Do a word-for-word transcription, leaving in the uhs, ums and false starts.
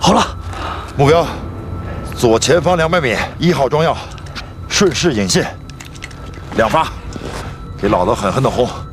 好了， 目标左前方两百米，一号装药，顺势引线，两发，给老子狠狠的轰！